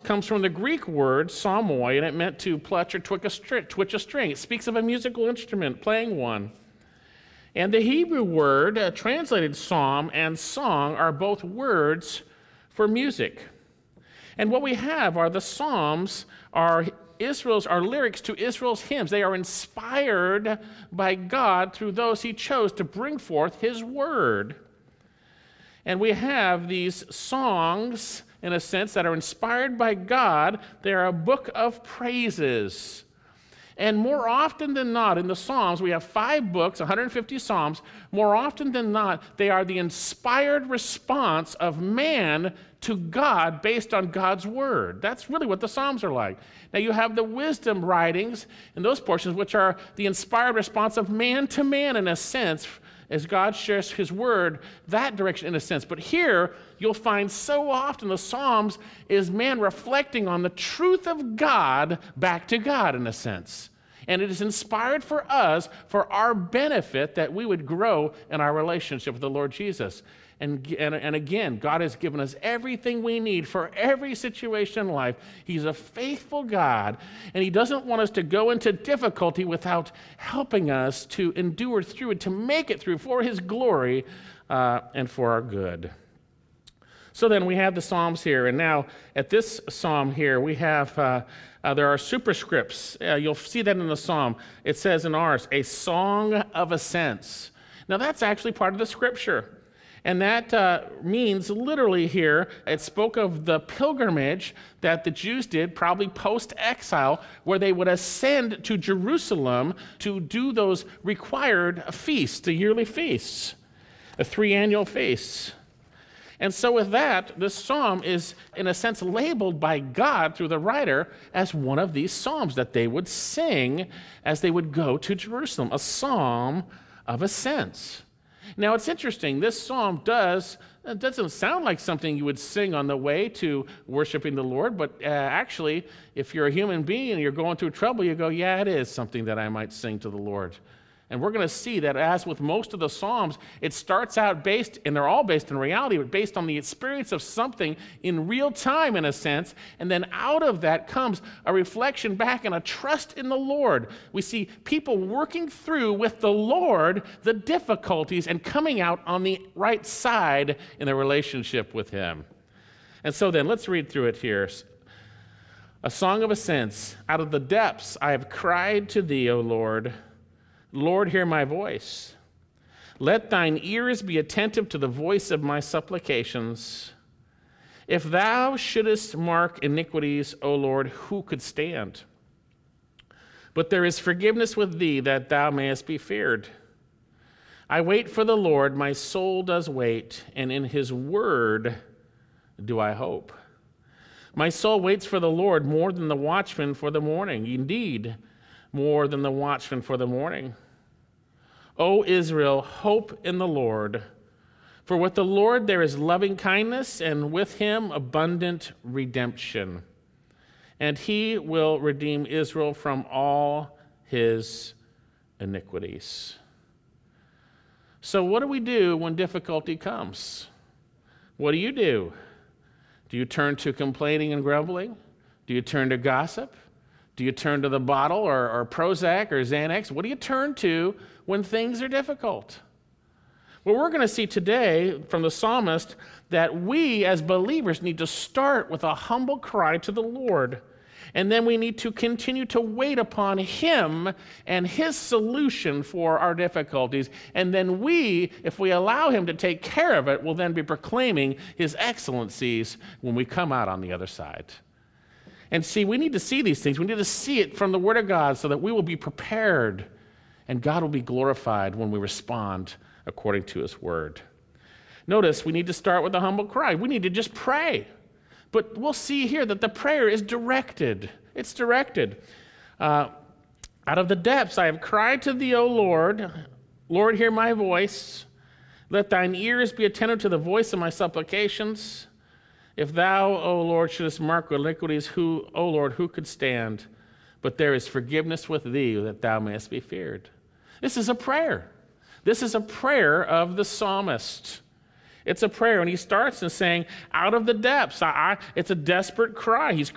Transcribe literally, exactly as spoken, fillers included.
comes from the Greek word psalmoi, and it meant to pluck or twitch a, string, twitch a string. It speaks of a musical instrument, playing one. And the Hebrew word uh, translated psalm and song are both words for music. And what we have are the psalms are Israel's are lyrics to Israel's hymns. They are inspired by God through those he chose to bring forth his word. And we have these songs, in a sense, that are inspired by God. They are a book of praises. And more often than not, in the Psalms, we have five books, one hundred fifty Psalms. More often than not, they are the inspired response of man to God based on God's word. That's really what the Psalms are like. Now, you have the wisdom writings in those portions, which are the inspired response of man to man, in a sense, as God shares his word that direction, in a sense. But here, you'll find so often the Psalms is man reflecting on the truth of God back to God, in a sense. And it is inspired for us, for our benefit, that we would grow in our relationship with the Lord Jesus. And, and, and again, God has given us everything we need for every situation in life. He's a faithful God, and he doesn't want us to go into difficulty without helping us to endure through it, to make it through for his glory uh, and for our good. So then we have the Psalms here, and now at this Psalm here, we have, uh, uh, there are superscripts. Uh, you'll see that in the Psalm. It says in ours, a song of ascents. Now that's actually part of the Scripture. And that uh, means literally here, it spoke of the pilgrimage that the Jews did, probably post-exile, where they would ascend to Jerusalem to do those required feasts, the yearly feasts, the three annual feasts. And so with that, this psalm is, in a sense, labeled by God through the writer as one of these psalms that they would sing as they would go to Jerusalem, a psalm of ascents. Now, it's interesting. This psalm does, it doesn't sound like something you would sing on the way to worshiping the Lord, but uh, actually, if you're a human being and you're going through trouble, you go, yeah, it is something that I might sing to the Lord. And we're going to see that as with most of the Psalms, it starts out based, and they're all based in reality, but based on the experience of something in real time, in a sense, and then out of that comes a reflection back and a trust in the Lord. We see people working through with the Lord the difficulties and coming out on the right side in their relationship with him. And so then, let's read through it here. A song of ascents. Out of the depths I have cried to thee, O Lord. Lord, hear my voice. Let thine ears be attentive to the voice of my supplications. If thou shouldest mark iniquities, O Lord, who could stand? But there is forgiveness with thee, that thou mayest be feared. I wait for the Lord, my soul does wait, and in his word do I hope. My soul waits for the Lord more than the watchman for the morning. Indeed, more than the watchman for the morning. O Israel, hope in the Lord. For with the Lord there is loving kindness, and with him abundant redemption. And he will redeem Israel from all his iniquities. So what do we do when difficulty comes? What do you do? Do you turn to complaining and grumbling? Do you turn to gossip? Do you turn to the bottle or, or Prozac or Xanax? What do you turn to when things are difficult? Well, we're going to see today from the psalmist that we as believers need to start with a humble cry to the Lord. And then we need to continue to wait upon him and his solution for our difficulties. And then we, if we allow him to take care of it, will then be proclaiming his excellencies when we come out on the other side. And see, we need to see these things. We need to see it from the Word of God so that we will be prepared and God will be glorified when we respond according to his Word. Notice, we need to start with a humble cry. We need to just pray. But we'll see here that the prayer is directed. It's directed. Uh, out of the depths I have cried to thee, O Lord. Lord, hear my voice. Let thine ears be attentive to the voice of my supplications. If thou, O Lord, shouldest mark iniquities, who, O Lord, who could stand? But there is forgiveness with thee, that thou mayest be feared. This is a prayer. This is a prayer of the psalmist. It's a prayer, and he starts in saying, out of the depths. I, I, it's a desperate cry. He's